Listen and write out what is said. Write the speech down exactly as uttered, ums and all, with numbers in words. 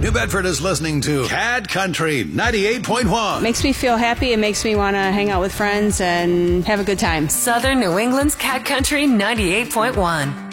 New Bedford is listening to Cat Country ninety-eight point one. Makes me feel happy. It makes me want to hang out with friends and have a good time. Southern New England's Cat Country ninety-eight point one.